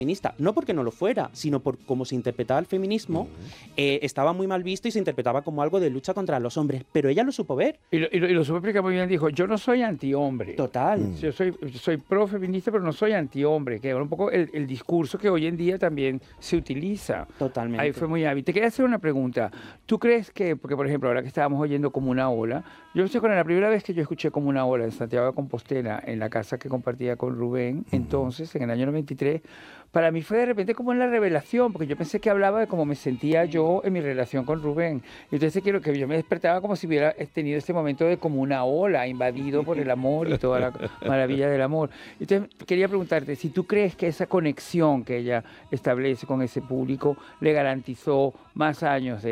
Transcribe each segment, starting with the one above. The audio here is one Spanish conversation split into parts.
feminista, no porque no lo fuera, sino por cómo se interpretaba el feminismo, estaba muy mal visto y se interpretaba como algo de lucha contra los hombres, pero ella lo supo ver. Y lo supo explicar muy bien, dijo, yo no soy antihombre. Total. Yo soy pro-feminista, pero no soy antihombre, que era un poco el discurso que hoy en día también se utiliza. Totalmente. Ahí fue muy hábil. Te quería hacer una pregunta. ¿Tú crees que, porque por ejemplo, ahora que estábamos oyendo Como una ola, yo sé cuando la primera vez que yo escuché Como una ola en Santiago de Compostela, en la casa que compartía con Rubén, entonces, en el año 93, para mí fue de repente como una revelación, porque yo pensé que hablaba de cómo me sentía yo en mi relación con Rubén. Entonces quiero que yo me despertaba como si hubiera tenido ese momento de como una ola, invadido por el amor y toda la maravilla del amor. Entonces quería preguntarte si tú crees que esa conexión que ella establece con ese público le garantizó más años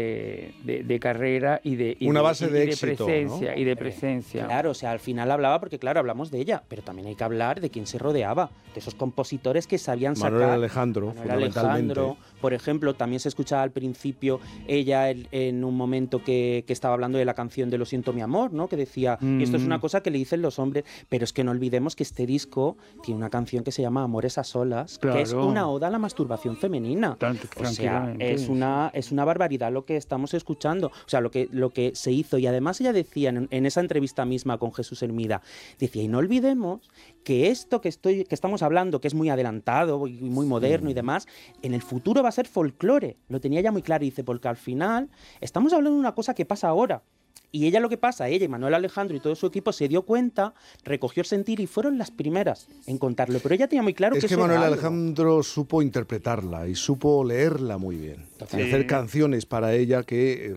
de carrera y de una base de éxito, presencia, ¿no? y de presencia. Claro, o sea, al final hablaba, porque claro, hablamos de ella, pero también hay que hablar de quién se rodeaba, de esos compositores que sabían sacar. Manuel Alejandro, por ejemplo, también se escuchaba al principio ella en un momento que estaba hablando de la canción de Lo siento mi amor, ¿no? Que decía, esto es una cosa que le dicen los hombres, pero es que no olvidemos que este disco tiene una canción que se llama Amores a solas, claro, que es una oda a la masturbación femenina. O sea, es una barbaridad lo que estamos escuchando, o sea, lo que se hizo. Y además ella decía en esa entrevista misma con Jesús Hermida, decía, y no olvidemos que esto que estamos hablando, que es muy adelantado y muy moderno y demás, en el futuro va a ser folclore. Lo tenía ya muy claro, y dice, porque al final estamos hablando de una cosa que pasa ahora. Y ella y Manuel Alejandro y todo su equipo se dio cuenta, recogió el sentir y fueron las primeras en contarlo. Pero ella tenía muy claro que es que Manuel Alejandro supo interpretarla y supo leerla muy de hacer canciones para ella que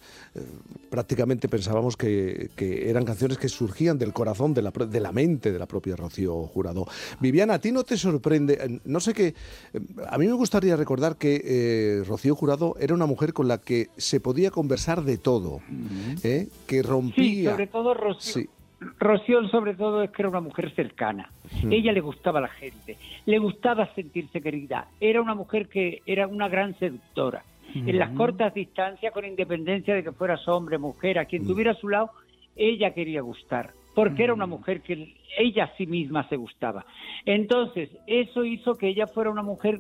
prácticamente pensábamos que eran canciones que surgían del corazón, de la mente de la propia Rocío Jurado. Viviana, ¿a ti no te sorprende? No sé qué. A mí me gustaría recordar que Rocío Jurado era una mujer con la que se podía conversar de todo, que rompía. Sí, sobre todo Rocío. Sí. Rocío, sobre todo, es que era una mujer cercana. Ella le gustaba a la gente, le gustaba sentirse querida. Era una mujer que era una gran seductora. En las cortas distancias, con independencia de que fueras hombre, mujer, a quien tuviera a su lado, ella quería gustar, porque era una mujer que ella a sí misma se gustaba. Entonces, eso hizo que ella fuera una mujer,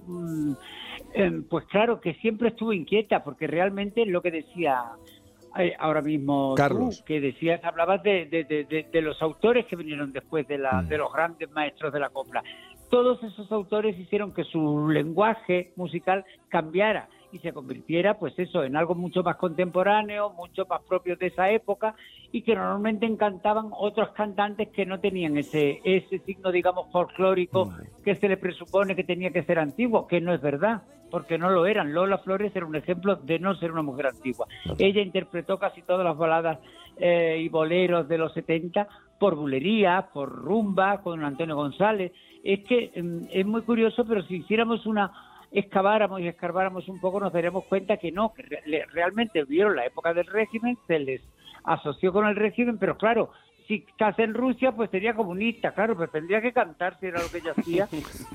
pues claro, que siempre estuvo inquieta, porque realmente lo que decía ahora mismo Carlos, tú, que decías, hablabas de los autores que vinieron después de los grandes maestros de la copla. Todos esos autores hicieron que su lenguaje musical cambiara y se convirtiera, pues eso, en algo mucho más contemporáneo, mucho más propio de esa época, y que normalmente encantaban otros cantantes que no tenían ese signo, digamos, folclórico que se le presupone que tenía que ser antiguo, que no es verdad, porque no lo eran. Lola Flores era un ejemplo de no ser una mujer antigua. Ella interpretó casi todas las baladas y boleros de los 70 por bulería, por rumba, con Antonio González. Es que es muy curioso, pero si hiciéramos excaváramos y escarbáramos un poco, nos daríamos cuenta que no, que realmente vieron la época del régimen, se les asoció con el régimen, pero claro, si estás en Rusia, pues sería comunista, claro, pero tendría que cantar si era lo que ella hacía.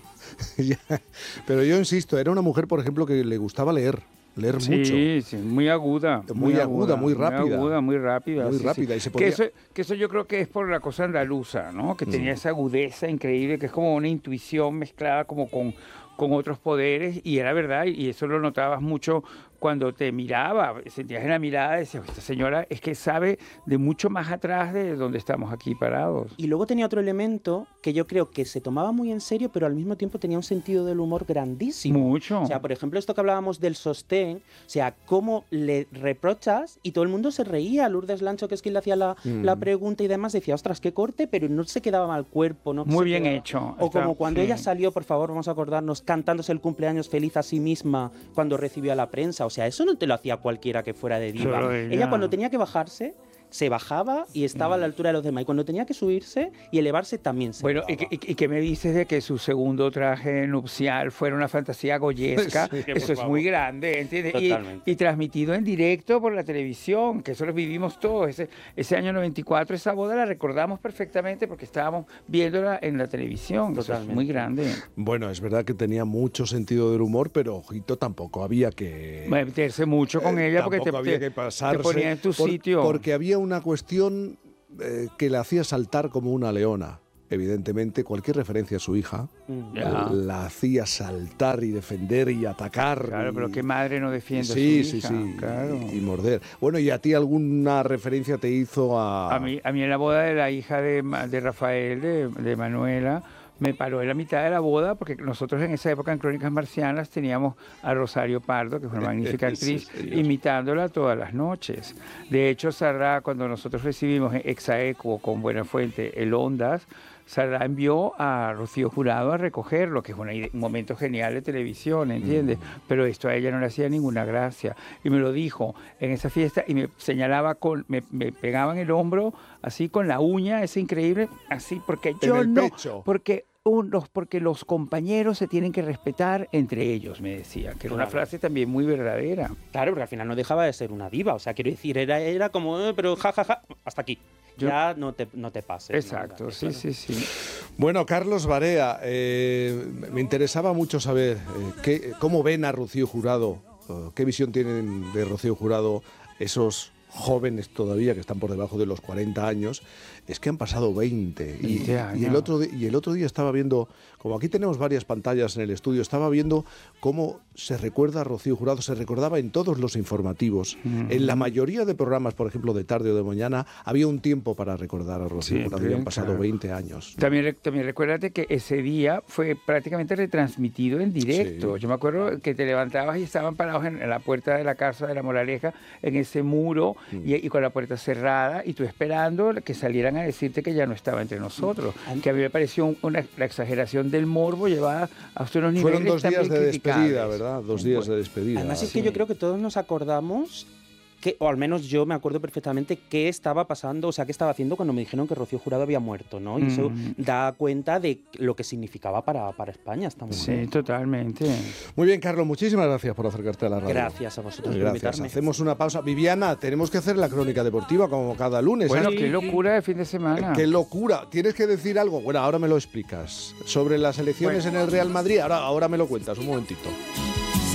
Pero yo insisto, era una mujer, por ejemplo, que le gustaba leer mucho. Sí, muy aguda. Muy aguda, muy rápida. Muy rápida. Muy rápida. Y se podía... que eso yo creo que es por la cosa andaluza, ¿no? Que tenía esa agudeza increíble, que es como una intuición mezclada como con otros poderes, y era verdad, y eso lo notabas mucho cuando te miraba, sentías en la mirada, decías, esta señora es que sabe de mucho más atrás de donde estamos aquí parados. Y luego tenía otro elemento que yo creo que se tomaba muy en serio, pero al mismo tiempo tenía un sentido del humor grandísimo. Mucho. O sea, por ejemplo, esto que hablábamos del sostén, o sea, cómo le reprochas y todo el mundo se reía. Lourdes Lancho, que es quien le hacía la pregunta y demás, decía, ostras, qué corte, pero no se quedaba mal cuerpo, ¿no? Muy bien hecho. O como cuando ella salió, por favor, vamos a acordarnos, cantándose el cumpleaños feliz a sí misma cuando recibió a la prensa. O sea, eso no te lo hacía cualquiera que fuera de diva. Ella cuando tenía que bajarse, se bajaba y estaba a la altura de los demás. Y cuando tenía que subirse y elevarse, también se elevaba. ¿Y qué me dices de que su segundo traje nupcial fuera una fantasía goyesca? Sí, eso es muy grande, ¿entiendes? Y transmitido en directo por la televisión, que eso lo vivimos todos. Ese año 94, esa boda la recordamos perfectamente porque estábamos viéndola en la televisión. Eso es muy grande. Bueno, es verdad que tenía mucho sentido del humor, pero, ojito, tampoco había que... meterse mucho con ella porque te ponía en tu sitio. Porque había una cuestión que le hacía saltar como una leona. evidentemente, cualquier referencia a su hija la hacía saltar y defender y atacar. Claro, pero qué madre no defiende a su hija. Sí, claro. y morder. Bueno, ¿y a ti alguna referencia te hizo a...? A mí en la boda de la hija de Rafael, de Manuela, me paró en la mitad de la boda, porque nosotros en esa época en Crónicas Marcianas teníamos a Rosario Pardo, que fue una magnífica actriz, imitándola todas las noches. De hecho, Sardá, cuando nosotros recibimos en Exaequo con Buenafuente el Ondas, Sardá envió a Rocío Jurado a recogerlo, que es un momento genial de televisión, ¿entiendes? Pero esto a ella no le hacía ninguna gracia. Y me lo dijo en esa fiesta y me señalaba, me pegaba en el hombro, así con la uña, es increíble, así, porque yo no... Pecho. Porque los compañeros se tienen que respetar entre ellos, me decía, que era una frase también muy verdadera. Claro, porque al final no dejaba de ser una diva, o sea, quiero decir, era como, pero jajaja, hasta aquí. Ya no te pases. Exacto, sí. Bueno, Carlos Barea, me interesaba mucho saber cómo ven a Rocío Jurado, qué visión tienen de Rocío Jurado esos jóvenes todavía que están por debajo de los 40 años. Es que han pasado 20 y el otro día estaba viendo, como aquí tenemos varias pantallas en el estudio, estaba viendo cómo se recuerda a Rocío Jurado, se recordaba en todos los informativos. En la mayoría de programas, por ejemplo, de tarde o de mañana, había un tiempo para recordar a Rocío Jurado, habían pasado 20 años. También recuérdate que ese día fue prácticamente retransmitido en directo. Yo me acuerdo que te levantabas y estaban parados en la puerta de la Casa de la Moraleja, en ese muro, y con la puerta cerrada, y tú esperando que salieran a decirte que ya no estaba entre nosotros. Que a mí me pareció la exageración del morbo llevada a unos niveles. Fueron 2 días de despedida, ¿verdad? 2 días de despedida. Además es que yo creo que todos nos acordamos o al menos yo me acuerdo perfectamente qué estaba pasando, o sea, qué estaba haciendo cuando me dijeron que Rocío Jurado había muerto, ¿no? Y eso da cuenta de lo que significaba para España esta mujer. Sí, totalmente. Muy bien, Carlos, muchísimas gracias por acercarte a la radio. Gracias a vosotros por invitarme. Hacemos una pausa. Viviana, tenemos que hacer la crónica deportiva como cada lunes. Bueno, qué locura de fin de semana. Qué locura. ¿Tienes que decir algo? Bueno, ahora me lo explicas. Sobre las elecciones en el Real Madrid, ahora me lo cuentas, un momentito.